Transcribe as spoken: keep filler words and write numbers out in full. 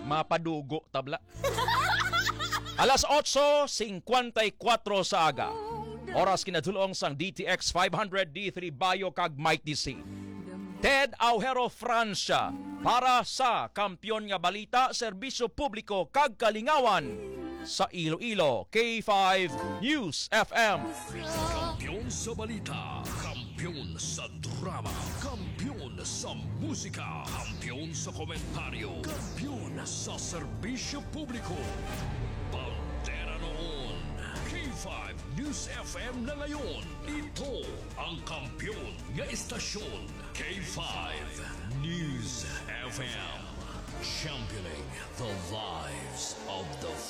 Mapadugo tabla. Alas otso singkwentay kwatro sa aga. Oras kinadulong sang D T X five hundred D three Bayo kag Mike D C. Ted Aujero Francia para sa Kampiyon nga Balita, Serbisyo Publiko kag Kalingawan sa Iloilo, K five News F M. Kampiyon sa balita, kampiyon sa drama, kampiyon sa musika, kampiyon sa komentaryo, kampiyon sa serbisyo publiko. Bandera noon, K five News F M na ngayon. Ito ang kampiyon nga istasyon, K five News F M. Championing the lives of the